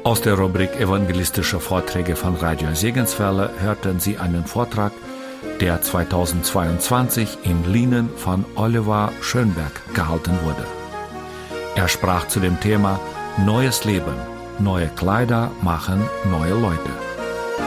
Aus der Rubrik Evangelistische Vorträge von Radio Segenswelle hörten Sie einen Vortrag, der 2022 in Lienen von Oliver Schönberg gehalten wurde. Er sprach zu dem Thema Neues Leben, neue Kleider machen neue Leute.